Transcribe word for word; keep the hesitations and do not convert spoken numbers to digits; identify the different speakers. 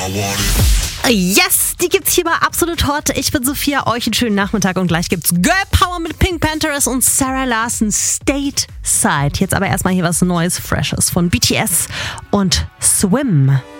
Speaker 1: Yes, die gibt's hier bei Absolut Hot. Ich bin Sophia, euch einen schönen Nachmittag und gleich gibt's Girl Power mit Pink Panthers und Sarah Larson Stateside. Jetzt aber erstmal hier was Neues, Freshes von B T S und Swim.